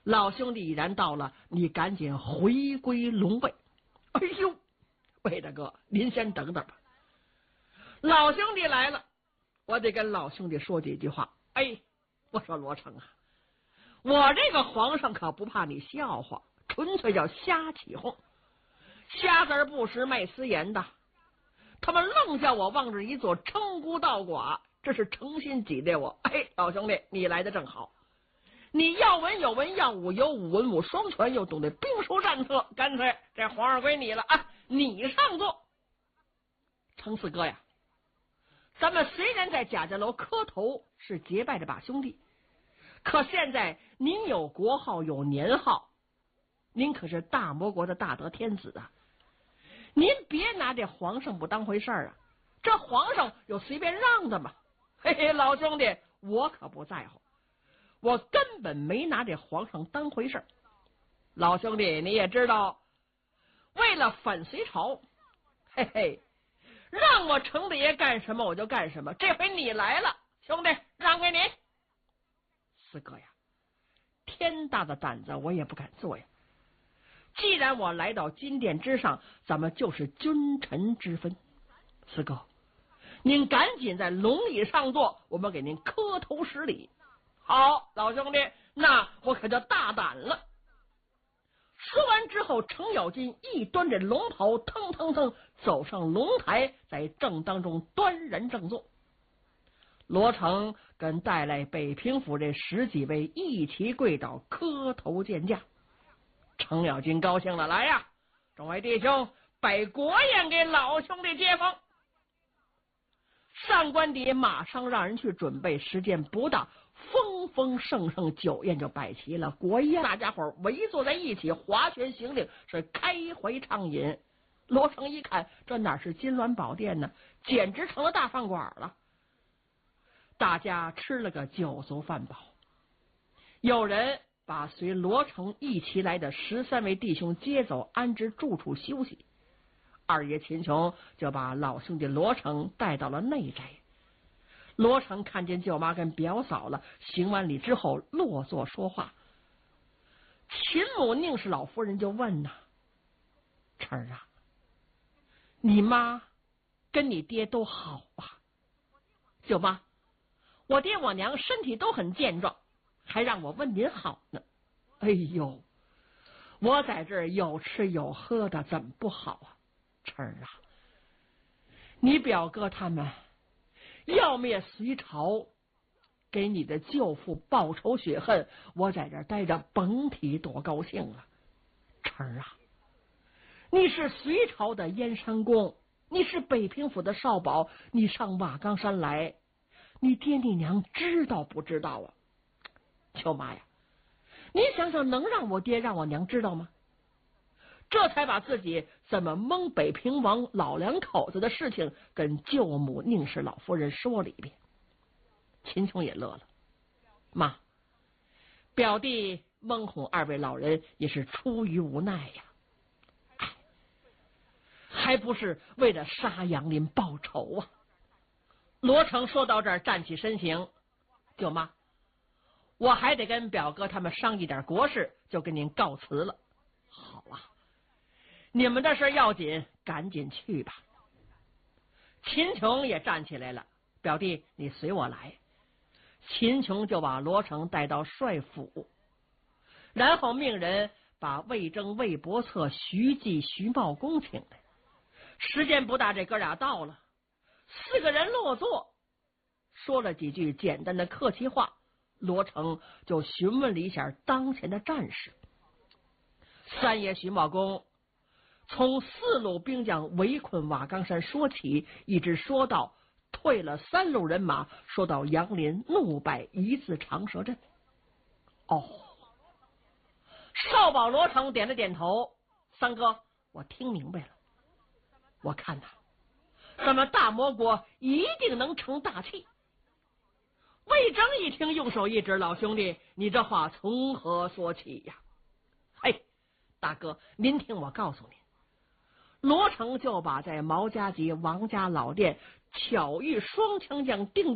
老兄弟已然到了，你赶紧回归龙位。哎呦，魏大哥，您先等等吧。老兄弟来了，我得跟老兄弟说几句话。哎，我说罗成啊，我这个皇上可不怕你笑话，纯粹叫瞎起哄，瞎子不识卖私盐的。他们愣叫我往这一坐，称孤道寡，这是诚心挤兑我。哎，老兄弟，你来的正好，你要文有文，要武有武，文武双全，又懂得兵书战策，干脆这皇上归你了啊！你上座。程四哥呀，咱们虽然在贾家楼磕头是结拜的把兄弟，可现在您有国号有年号，您可是大魔国的大德天子啊！您别拿这皇上不当回事啊！这皇上有随便让的吗？嘿嘿，老兄弟，我可不在乎，我根本没拿这皇上当回事。老兄弟，你也知道，为了反隋朝，嘿嘿，让我程大爷干什么我就干什么。这回你来了，兄弟，让给你。四哥呀，天大的胆子我也不敢做呀。既然我来到金殿之上，咱们就是君臣之分。四哥，您赶紧在龙椅上坐，我们给您磕头施礼。好，老兄弟，那我可就大胆了。说完之后，程咬金一端着龙袍，腾腾腾走上龙台，在正当中端然正坐。罗成跟带来北平府这10几位一齐跪倒磕头见驾。程咬金高兴了，来呀，众位弟兄，摆国宴给老兄弟接风。上官邸马上让人去准备，时间不大，丰丰盛盛酒宴就摆齐了。国宴大家伙围坐在一起，划拳行令，是开怀畅饮。罗成一看，这哪是金銮宝殿呢，简直成了大饭馆了。大家吃了个酒足饭饱，有人把随罗成一起来的13位弟兄接走，安置住处休息。二爷秦琼就把老兄弟罗成带到了内宅。罗成看见舅妈跟表嫂了，行完礼之后落座说话。秦母宁氏老夫人就问呐：“成儿啊，你妈跟你爹都好吧？”舅妈，我爹我娘身体都很健壮，还让我问您好呢。哎呦，我在这儿有吃有喝的，怎么不好啊？成儿啊，你表哥他们要灭隋朝，给你的舅父报仇雪恨，我在这儿待着甭提多高兴了。成儿啊，你是隋朝的燕山公，你是北平府的少保，你上瓦岗山来，你爹你娘知道不知道啊？舅妈呀，你想想，能让我爹让我娘知道吗？这才把自己怎么蒙北平王老两口子的事情跟舅母宁氏老夫人说了一遍。秦琼也乐了，妈，表弟蒙哄2位老人也是出于无奈呀，还不是为了杀杨林报仇啊。罗成说到这儿站起身形，舅妈，我还得跟表哥他们商议点国事，就跟您告辞了。好啊，你们的事要紧，赶紧去吧。秦琼也站起来了，表弟你随我来。秦琼就把罗成带到帅府，然后命人把魏征、魏伯策、徐继、徐茂公请来。时间不大，这哥俩到了，4个人落座，说了几句简单的客气话，罗成就询问了一下当前的战事。3爷徐茂公从4路兵将围困瓦岗山说起，一直说到退了3路人马，说到杨林怒败一字长蛇阵。哦，少保罗成点了点头，三哥，我听明白了。我看呐，咱们大魔国一定能成大器。魏征一听，用手一指，老兄弟，你这话从何说起呀？嘿，大哥，您听我告诉您，罗成就把在毛家集王家老店巧遇双枪将定